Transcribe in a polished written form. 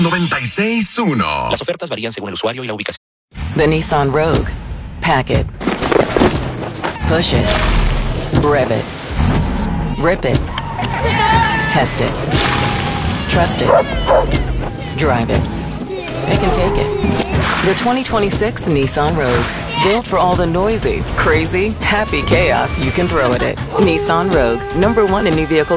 96.1. Las ofertas varían según el usuario y la ubicación. The Nissan Rogue. Pack it. Push it. Rev it. Rip it. Test it. Trust it. Drive it. Pick and take it. The 2026 Nissan Rogue. Built for all the noisy, crazy, happy chaos you can throw at it. Nissan Rogue. #1 in new vehicle